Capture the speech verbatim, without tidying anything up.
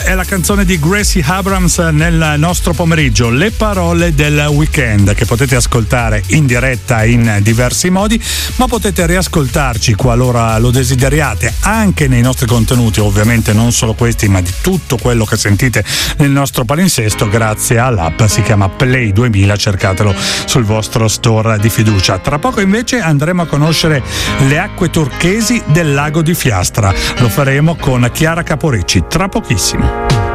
è la canzone di Gracie Abrams nel nostro pomeriggio, Le parole del weekend, che potete ascoltare in diretta in diversi modi, ma potete riascoltarci qualora lo desideriate anche nei nostri contenuti, ovviamente non solo questi ma di tutto quello che sentite nel nostro palinsesto grazie all'app, si chiama Play duemila, cercatelo sul vostro store di fiducia. Tra poco invece andremo a conoscere le acque turchesi del lago di Fiastra, lo faremo con Chiara Caporicci tra pochissimo.